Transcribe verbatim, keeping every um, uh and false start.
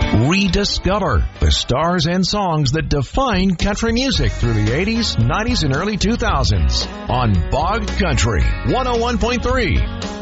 Rediscover the stars and songs that define country music through the eighties, nineties, and early two thousands on Bog Country one oh one point three.